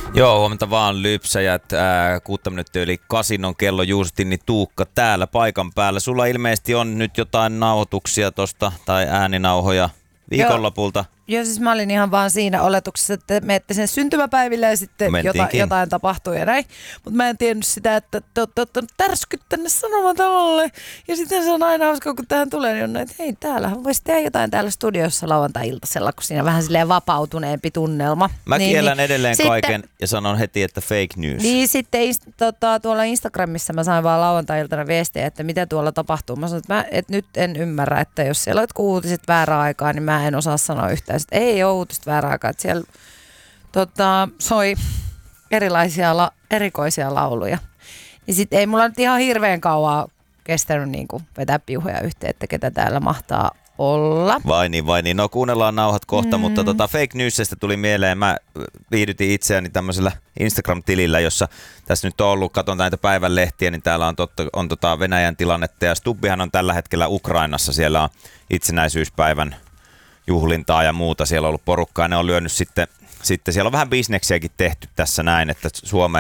Joo, huomenta vaan lypsäjät. 6 minuuttia yli 8 on kello juustin, niin Tuukka täällä paikan päällä. Sulla ilmeisesti on nyt jotain nauhoituksia tosta tai ääninauhoja viikonlopulta. Joo, siis mä olin ihan vaan siinä oletuksessa, että menette sen syntymäpäiville ja sitten jotain tapahtuu ja näin. Mutta mä en tiennyt sitä, että te olette ottanut tärskyt tänne Sanomatalolle. Ja sitten se on aina hauska, kun tähän tulee, niin on että hei, täällähän voisi tehdä jotain täällä studiossa lauantai-iltasella, kun siinä on vähän silleen vapautuneempi tunnelma. Mä kiellän edelleen kaiken ja sanon heti, että fake news. Niin sitten tuolla Instagramissa mä sain vaan lauantai-iltana viestiä, että mitä tuolla tapahtuu. Mä sanoin, että nyt en ymmärrä, että jos siellä on uutiset väärää aikaa, niin mä en osaa sanoa yhtään. Sitten ei ole uutista väärää aikaa, että siellä soi erilaisia erikoisia lauluja. Ja sitten ei mulla nyt ihan hirveän kauan kestänyt niin kuin vetää piuhoja yhteen, että ketä täällä mahtaa olla. Vai niin. No kuunnellaan nauhat kohta, mutta fake newsista tuli mieleen. Mä viihdytin itseäni tämmöisellä Instagram-tilillä, jossa tässä nyt on ollut, katon näitä päivänlehtiä, niin täällä on Venäjän tilannetta. Ja Stubbihan on tällä hetkellä Ukrainassa. Siellä on itsenäisyyspäivän juhlintaa ja muuta. Siellä on ollut porukkaa ja ne on lyönyt sitten siellä on vähän bisneksiäkin tehty tässä näin, että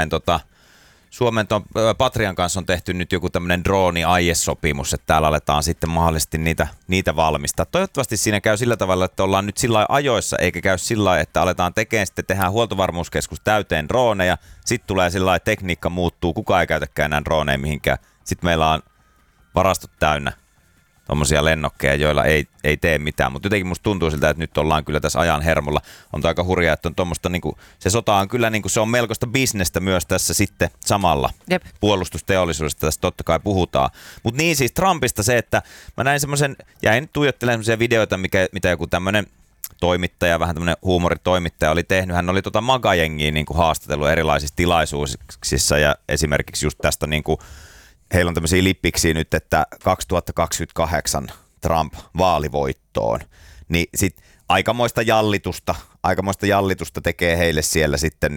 Suomen Patrian kanssa on tehty nyt joku tämmöinen drooni-aiesopimus, että täällä aletaan sitten mahdollisesti niitä valmistaa. Toivottavasti siinä käy sillä tavalla, että ollaan nyt sillä ajoissa, eikä käy sillä lailla, että aletaan tekemään, sitten tehdään huoltovarmuuskeskus täyteen droneja, sitten tulee sillä lailla, että tekniikka muuttuu, kukaan ei käytäkään enää droneja mihinkään. Sitten meillä on varastot täynnä tommosia lennokkeja, joilla ei tee mitään, mutta jotenkin musta tuntuu siltä, että nyt ollaan kyllä tässä ajan hermolla. On aika hurjaa, että on tommoista, niinku, se sota on kyllä, niinku, se on melkoista bisnestä myös tässä sitten samalla. Jep. Puolustusteollisuudesta tässä totta kai puhutaan. Mutta niin siis Trumpista se, että mä näin jäin tuijottelemaan semmoisia videoita, mitä joku tämmönen toimittaja, vähän tämmönen huumoritoimittaja oli tehnyt. Hän oli Maga-jengiä niinku haastatellut erilaisissa tilaisuuksissa ja esimerkiksi just tästä niinku heillä on tämmöisiä lippiksiä nyt, että 2028 Trump vaalivoittoon. Niin sit aikamoista jallitusta tekee heille siellä sitten